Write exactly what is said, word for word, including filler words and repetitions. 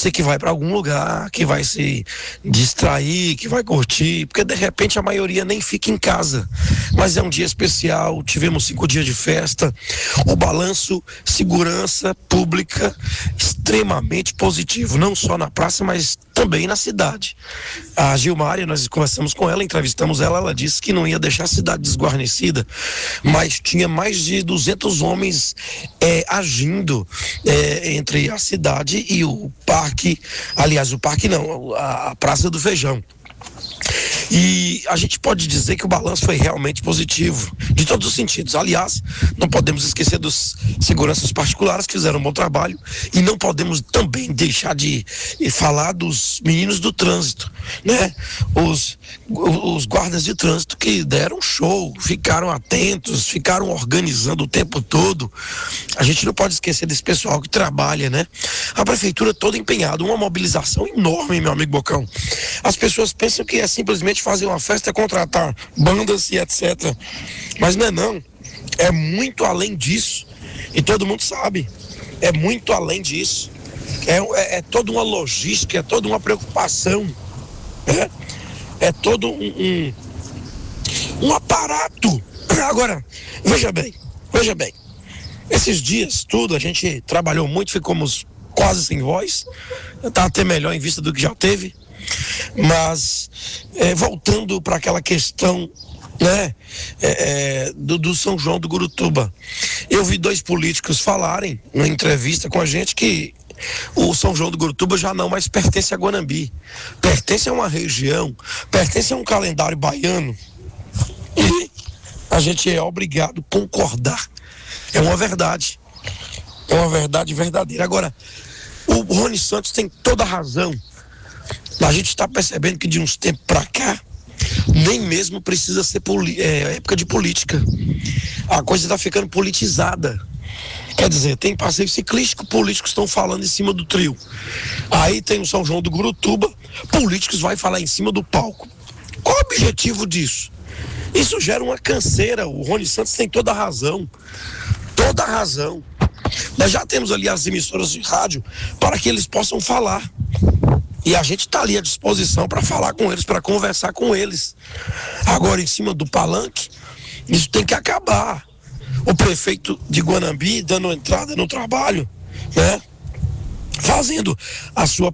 Você que vai para algum lugar, que vai se distrair, que vai curtir, porque de repente a maioria nem fica em casa. Mas é um dia especial, tivemos cinco dias de festa. O balanço, segurança pública, extremamente positivo, não só na praça, mas também na cidade. A Gilmária, nós conversamos com ela, entrevistamos ela, ela disse que não ia deixar a cidade desguarnecida, mas tinha mais de duzentos homens é, agindo é, entre a cidade e o parque, aliás, o parque não, a, a Praça do Feijão. E a gente pode dizer que o balanço foi realmente positivo, de todos os sentidos. Aliás, não podemos esquecer dos seguranças particulares que fizeram um bom trabalho e não podemos também deixar de falar dos meninos do trânsito, né? Os, os guardas de trânsito que deram show, ficaram atentos, ficaram organizando o tempo todo. A gente não pode esquecer desse pessoal que trabalha, né? A prefeitura toda empenhada, uma mobilização enorme, meu amigo Bocão. As pessoas pensam que é simplesmente fazer uma festa, contratar bandas e etcétera. Mas não é não. É muito além disso. E todo mundo sabe. É muito além disso. É, é, é toda uma logística, é toda uma preocupação. É, é todo um, um, um aparato. Agora, veja bem, veja bem. Esses dias, tudo, a gente trabalhou muito, ficamos quase sem voz. Está até melhor em vista do que já teve. Mas é, voltando para aquela questão, né, é, é, do, do São João do Gurutuba, eu vi dois políticos falarem numa entrevista com a gente que o São João do Gurutuba já não mais pertence a Guanambi, pertence a uma região, pertence a um calendário baiano, e a gente é obrigado a concordar. É uma verdade, é uma verdade verdadeira. Agora, o Rony Santos tem toda a razão. A gente está percebendo que de uns tempos para cá, nem mesmo precisa ser é, época de política. A coisa está ficando politizada. Quer dizer, tem passeio ciclístico, políticos estão falando em cima do trio. Aí tem o São João do Gurutuba, políticos vão falar em cima do palco. Qual o objetivo disso? Isso gera uma canseira. O Rony Santos tem toda a razão. Toda a razão. Nós já temos ali as emissoras de rádio para que eles possam falar. E a gente está ali à disposição para falar com eles, para conversar com eles. Agora, em cima do palanque, isso tem que acabar. O prefeito de Guanambi dando entrada no trabalho, né? Fazendo a sua